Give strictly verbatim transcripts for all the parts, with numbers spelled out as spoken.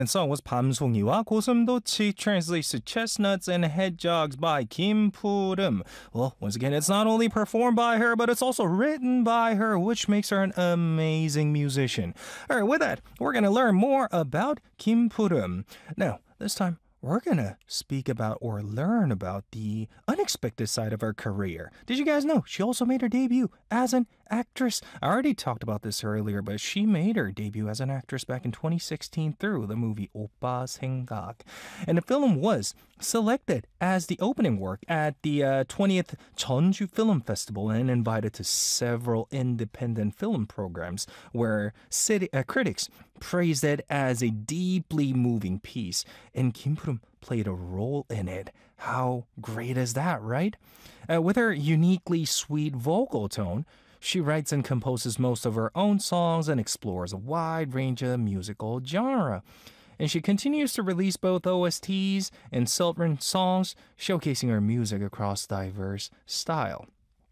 And song was 밤송이와 고슴도치, translates to Chestnuts and Hedgehogs by Kim Purim. Well, once again, it's not only performed by her, but it's also written by her, which makes her an amazing musician. All right, with that, we're going to learn more about Kim Purim. Now, this time, we're going to speak about or learn about the unexpected side of her career. Did you guys know she also made her debut as an actress? I already talked about this earlier, but she made her debut as an actress back in twenty sixteen through the movie 오빠 생각. And the film was selected as the opening work at the uh, twentieth Jeonju Film Festival and invited to several independent film programs where city, uh, critics praised it as a deeply moving piece. And Kim Purim played a role in it. How great is that, right? Uh, with her uniquely sweet vocal tone, she writes and composes most of her own songs and explores a wide range of musical genre. And she continues to release both O S Ts and self-written songs, showcasing her music across diverse style.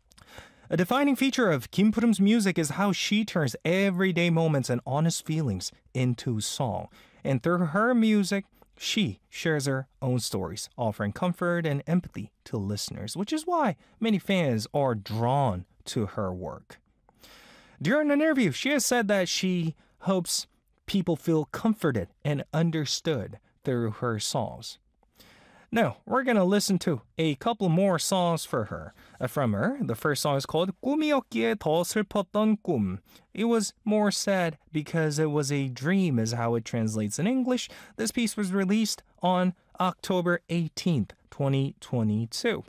A defining feature of Kim Purim's music is how she turns everyday moments and honest feelings into song. And through her music, she shares her own stories, offering comfort and empathy to listeners, which is why many fans are drawn to her work. During an interview, she has said that she hopes people feel comforted and understood through her songs. Now, we're going to listen to a couple more songs for her, uh, from her. The first song is called 꿈이었기에 더 슬펐던 꿈. It was more sad because it was a dream is how it translates in English. This piece was released on October eighteenth, twenty twenty-two.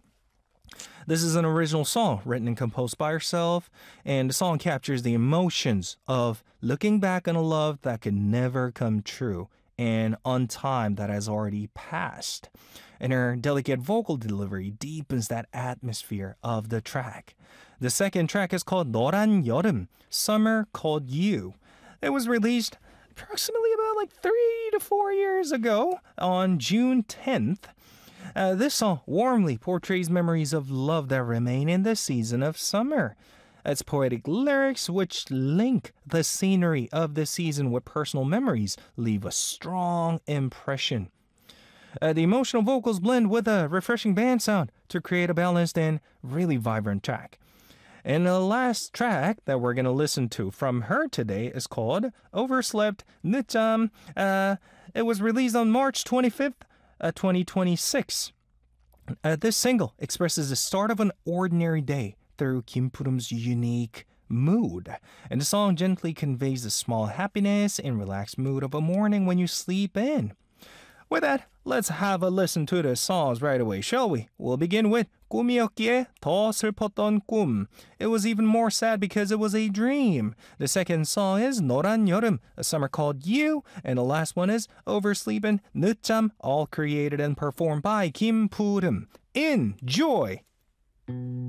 This is an original song written and composed by herself, and the song captures the emotions of looking back on a love that could never come true and on time that has already passed. And her delicate vocal delivery deepens that atmosphere of the track. The second track is called 너란 여름, Summer Called You. It was released approximately about like three to four years ago on June tenth. Uh, this song warmly portrays memories of love that remain in the season of summer. Its poetic lyrics, which link the scenery of the season with personal memories, leave a strong impression. Uh, the emotional vocals blend with a refreshing band sound to create a balanced and really vibrant track. And the last track that we're going to listen to from her today is called Overslept 늦잠. Uh, it was released on March twenty-fifth, uh, twenty twenty-six. Uh, this single expresses the start of an ordinary day through Kim Purim's unique mood. And the song gently conveys the small happiness and relaxed mood of a morning when you sleep in. With that, let's have a listen to the songs right away, shall we? We'll begin with 꿈이었기에 더 슬펐던 꿈. It was even more sad because it was a dream. The second song is 너란 여름, A Summer Called You. And the last one is Oversleepin' 늦잠, all created and performed by Kim Purim. Enjoy!